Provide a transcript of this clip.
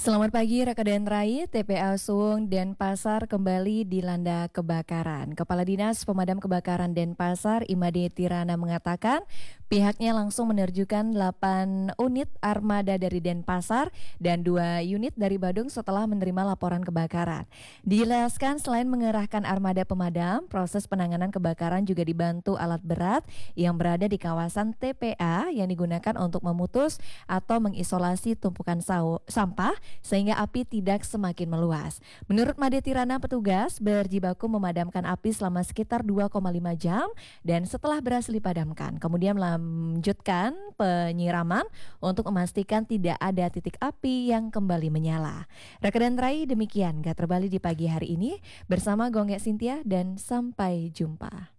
Selamat pagi rekan Rai, TPA Suwung Denpasar kembali dilanda kebakaran. Kepala Dinas Pemadam Kebakaran Denpasar, Imade Tirana mengatakan pihaknya langsung menerjukan 8 unit armada dari Denpasar dan 2 unit dari Badung setelah menerima laporan kebakaran. Dijelaskan selain mengerahkan armada pemadam, proses penanganan kebakaran juga dibantu alat berat yang berada di kawasan TPA yang digunakan untuk memutus atau mengisolasi tumpukan sampah sehingga api tidak semakin meluas. Menurut Made Tirana, petugas berjibaku memadamkan api selama sekitar 2,5 jam dan setelah berhasil dipadamkan, kemudian melanjutkan penyiraman untuk memastikan tidak ada titik api yang kembali menyala. Rekan Rai, demikian Gatra Bali di pagi hari ini bersama Gongge Cynthia dan sampai jumpa.